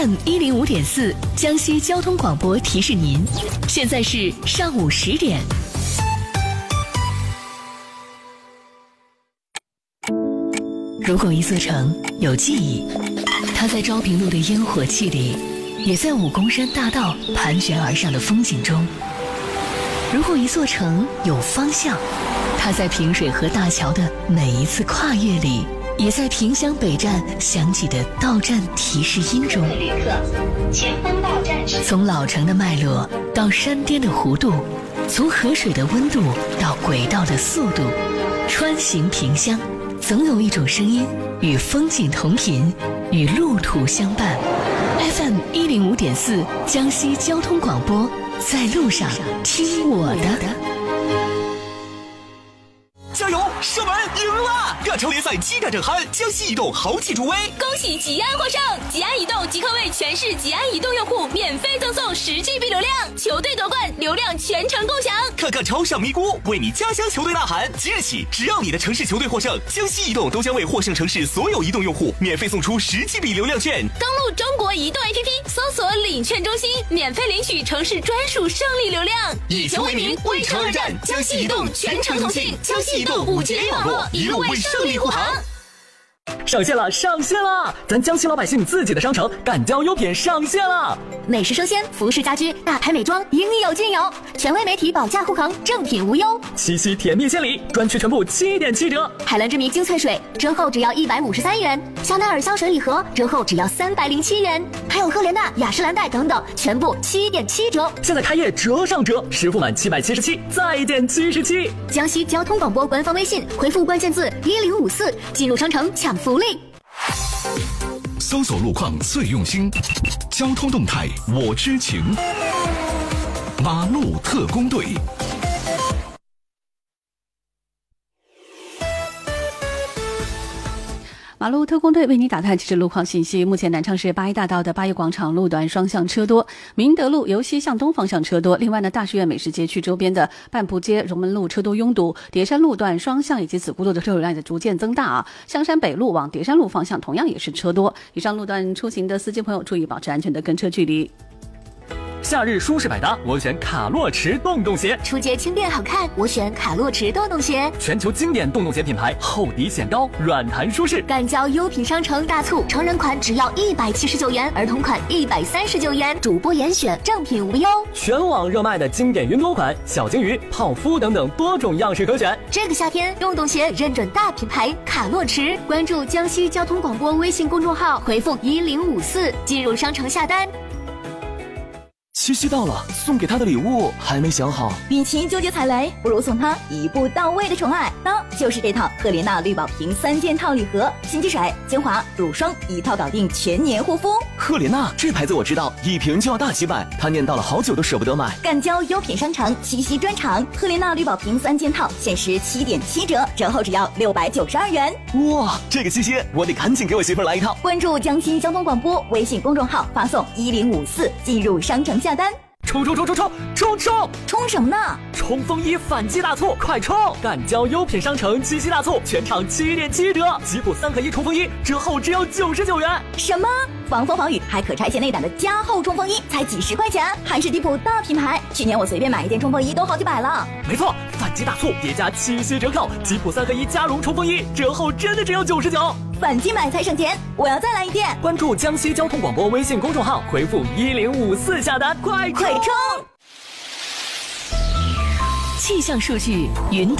FM 105.4江西交通广播提示您，现在是上午10点。如果一座城有记忆，它在昭平路的烟火气里，也在武功山大道盘旋而上的风景中。如果一座城有方向，它在平水河大桥的每一次跨越里，也在萍乡北站响起的到站提示音中。 旅客，前方到站是。 从老城的脉络到山巅的弧度，从河水的温度到轨道的速度，穿行萍乡，总有一种声音与风景同频，与路途相伴。FM 105.4江西交通广播，在路上听我的。 加油！射门赢了！亚超联赛7战正酣，江西移动豪气助威， 恭喜吉安获胜！吉安移动即刻为全市吉安移动用户免费赠送10GB 流量，球队夺冠，流量全程共享。 看看超上咪咕，为你家乡球队呐喊！即日起，只要你的城市球队获胜，江西移动都将为获胜城市所有移动用户免费送出10GB 流量券。 登录中国移动 APP， 搜索领券中心，免费领取城市专属胜利流量。 以球为名，为城而战，江西移动全程同庆，江西移动5G A 网络，一路为胜利护航。 上线了，上线了！咱江西老百姓自己的商城敢交优品上线了， 美食生鲜、服饰家居、大牌美妆，应有尽有。权威媒体保价护航，正品无忧。 七夕甜蜜献礼，专区全部7.7折。 海蓝之谜精粹水折后只要153元，香奈儿香水礼盒折后只要307元，还有赫莲娜、雅诗兰黛等等，全部7.7折。 现在开业折上折，实付满777再减77。 江西交通广播官方微信回复关键字1054，进入商城抢福利。 搜索路况最用心，交通动态我知情。马路特工队。 马路特工队为你打探即时路况信息。目前南昌市八一大道的八一广场路段双向车多，明德路由西向东方向车多。另外呢，大剧院美食街区周边的半浦街、荣门路车多拥堵，叠山路段双向以及子固路的车流量在逐渐增大啊。香山北路往叠山路方向同样也是车多。以上路段出行的司机朋友注意保持安全的跟车距离。 夏日舒适百搭，我选卡洛驰洞洞鞋； 出街轻便好看，我选卡洛驰洞洞鞋。 全球经典洞洞鞋品牌，厚底显高，软弹舒适。 敢交优品商城大促，成人款只要179元，儿童款139元，主播严选，正品无忧。 全网热卖的经典云朵款、小金鱼、泡芙等等多种样式可选。 这个夏天，洞洞鞋认准大品牌卡洛驰，关注江西交通广播微信公众号，回复1054进入商城下单。 七夕到了，送给他的礼物还没想好。 与其纠结踩雷，不如送他一步到位的宠爱，那就是这套赫莲娜绿宝瓶3件套礼盒，心机水、精华、乳霜一套搞定全年护肤。 赫莲娜这牌子我知道，一瓶就要大几百，他念叨了好久都舍不得买。 敢交优品商城七夕专场，赫莲娜绿宝瓶3件套限时7.7折，折后只要692元。 哇，这个七夕我得赶紧给我媳妇来一套。 关注江西交通广播微信公众号，发送1054进入商城下单。 冲什么呢？ 冲锋衣反击大促，快冲！敢交优品商城七夕大促，全场7.7折，吉普3合1冲锋衣折后只要99元。 什么？防风防雨还可拆卸内胆的加厚冲锋衣才几十块钱，还是迪普大品牌。去年我随便买一件冲锋衣都好几百了。 没错，反击大促叠加七夕折扣，吉普3合1加绒冲锋衣折后真的只有99。 反击买才省钱，我要再来一件。 关注江西交通广播微信公众号，回复1054下单，快冲！ 气象数据云